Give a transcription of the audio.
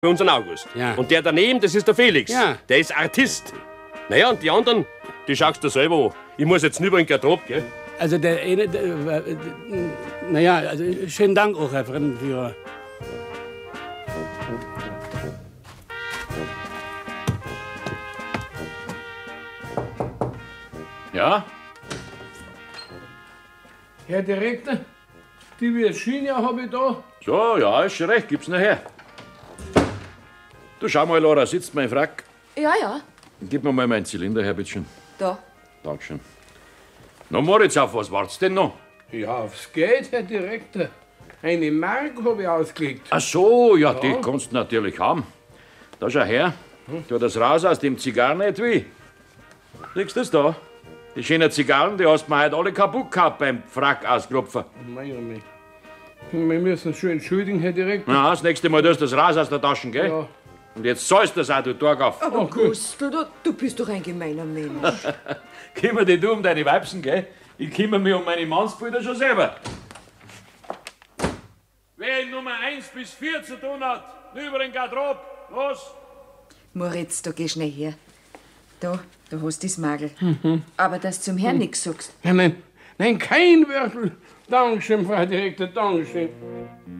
für unseren August. Ja. Und der daneben, das ist der Felix. Ja. Der ist Artist. Naja, und die anderen, die schaust du selber an. Ich muss jetzt rüber in den Garderobe, gell? Also der eine, naja, also schönen Dank auch, Herr Fremdenführer. Ja? Herr Direktor, die Virginia habe ich da. So, ja, ist schon recht. Gib's nachher. Du, schau mal, Laura, sitzt mein Frack. Ja, ja. Gib mir mal meinen Zylinder her, bitteschön. Da. Dankeschön. Na, Moritz, auf was wart's denn noch? Ja, aufs Geld, Herr Direktor. Eine Mark habe ich ausgelegt. Ach so, ja, die kannst du natürlich haben. Da schau her. Tu das raus aus dem Zigarrenetui. Siehst du das da? Die schönen Zigarren, die hast du mir heute alle kaputt gehabt beim Frack ausklopfen. Mei, oh mei. Wir müssen schon entschuldigen, Herr Direktor. Na, das nächste Mal tust du das raus aus der Tasche, gell? Ja. Und jetzt zahlst du das auch, du Torgauf. Aber Gustl, du bist doch ein gemeiner Mensch. Kümmer dich du um deine Weibsen, gell? Ich kümmere mich um meine Mannsbilder schon selber. Wer in Nummer 1 bis 4 zu tun hat, über den Garderob, los! Moritz, du geh schnell her. Da, du hast das Magel. Aber dass du zum Herrn nichts sagst. Nein, kein Wörtel. Dankeschön, Frau Direktor, Dankeschön.